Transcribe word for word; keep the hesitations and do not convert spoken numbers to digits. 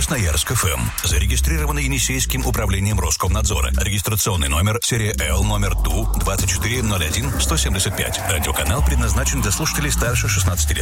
Красноярск эф эм. Зарегистрировано Енисейским управлением Роскомнадзора. Регистрационный номер, серия Л, номер Ту двадцать четыре ноль один сто семьдесят пять. Радиоканал предназначен для слушателей старше шестнадцати лет.